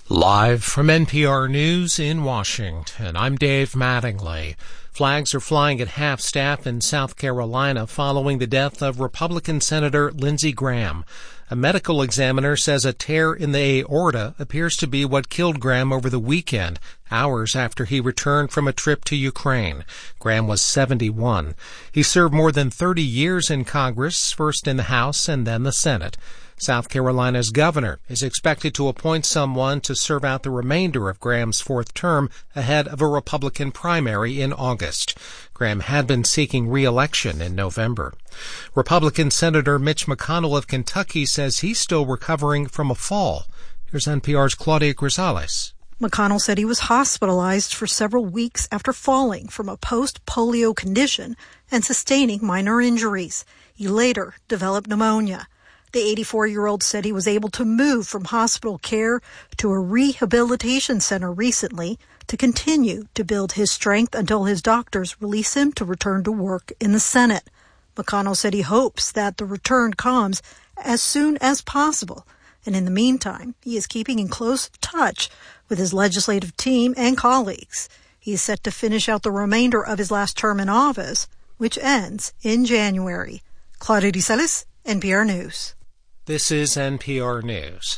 Live from NPR News in Washington, I'm Dave Mattingly. Flags are flying at half-staff in South Carolina following the death of Republican Senator Lindsey Graham. A medical examiner says a tear in the aorta appears to be what killed Graham over the weekend, hours after he returned from a trip to Ukraine. Graham was 71. He served more than 30 years in Congress, first in the House and then the Senate. South Carolina's governor is expected to appoint someone to serve out the remainder of Graham's fourth term ahead of a Republican primary in August. Graham had been seeking re-election in November. Republican Senator Mitch McConnell of Kentucky says he's still recovering from a fall. Here's NPR's Claudia Grisales. McConnell said he was hospitalized for several weeks after falling from a post-polio condition and sustaining minor injuries. He later developed pneumonia. The 84-year-old said he was able to move from hospital care to a rehabilitation center recently to continue to build his strength until his doctors release him to return to work in the Senate. McConnell said he hopes that the return comes as soon as possible. And in the meantime, he is keeping in close touch with his legislative team and colleagues. He is set to finish out the remainder of his last term in office, which ends in January. Claudia Grisales, NPR News. This is NPR News.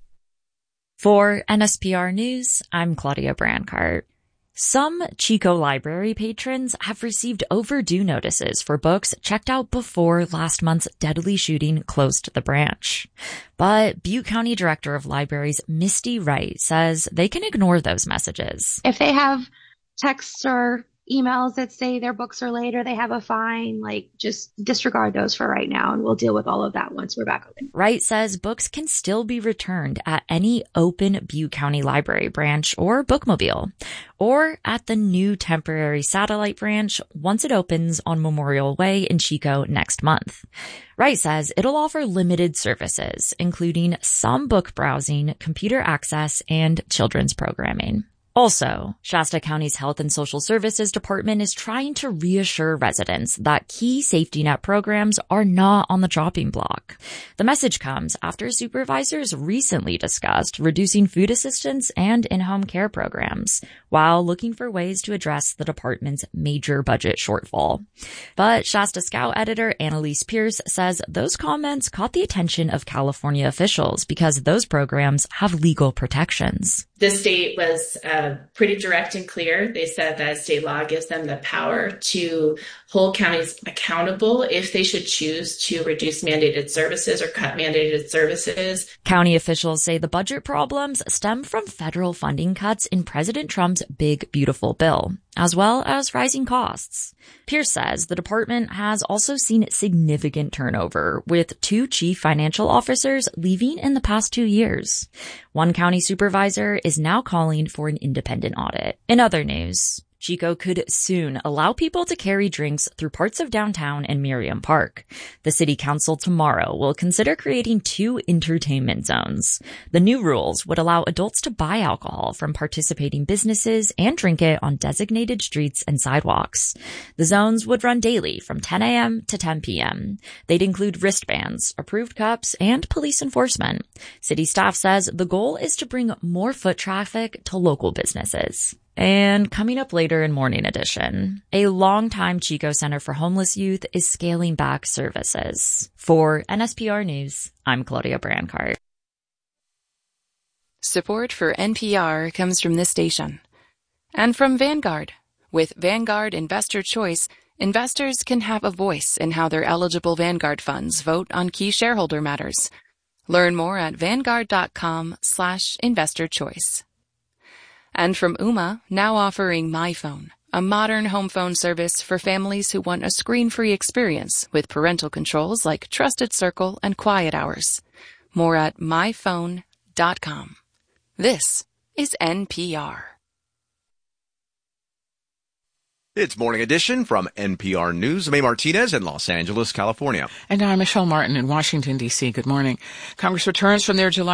For NSPR News, I'm Claudia Brancart. Some Chico Library patrons have received overdue notices for books checked out before last month's deadly shooting closed the branch. But Butte County Director of Libraries Misty Wright says they can ignore those messages. If they have texts or emails that say their books are late or they have a fine, just disregard those for right now, and we'll deal with all of that once we're back open. Wright says books can still be returned at any open Butte County Library branch or bookmobile, or at the new temporary satellite branch once it opens on Memorial Way in Chico next month. Wright says it'll offer limited services, including some book browsing, computer access, and children's programming. Also, Shasta County's Health and Social Services Department is trying to reassure residents that key safety net programs are not on the chopping block. The message comes after supervisors recently discussed reducing food assistance and in-home care programs, while looking for ways to address the department's major budget shortfall. But Shasta Scout editor Annalise Pierce says those comments caught the attention of California officials because those programs have legal protections. The state was pretty direct and clear. They said that state law gives them the power to hold counties accountable if they should choose to reduce mandated services or cut mandated services. County officials say the budget problems stem from federal funding cuts in President Trump's Big Beautiful Bill, as well as rising costs. Pierce says the department has also seen significant turnover, with 2 chief financial officers leaving in the past 2 years. One county supervisor is now calling for an independent audit. In other news, Chico could soon allow people to carry drinks through parts of downtown and Miriam Park. The city council tomorrow will consider creating 2 entertainment zones. The new rules would allow adults to buy alcohol from participating businesses and drink it on designated streets and sidewalks. The zones would run daily from 10 a.m. to 10 p.m. They'd include wristbands, approved cups, and police enforcement. City staff says the goal is to bring more foot traffic to local businesses. And coming up later in Morning Edition, a longtime Chico Center for Homeless Youth is scaling back services. For NSPR News, I'm Claudia Brancart. Support for NPR comes from this station and from Vanguard. With Vanguard Investor Choice, investors can have a voice in how their eligible Vanguard funds vote on key shareholder matters. Learn more at vanguard.com/investorchoice. And from Ooma, now offering MyPhone, a modern home phone service for families who want a screen-free experience with parental controls like Trusted Circle and Quiet Hours. More at myphone.com. This is NPR. It's Morning Edition from NPR News. I'm Martinez in Los Angeles, California. And I'm Michelle Martin in Washington, D.C. Good morning. Congress returns from their July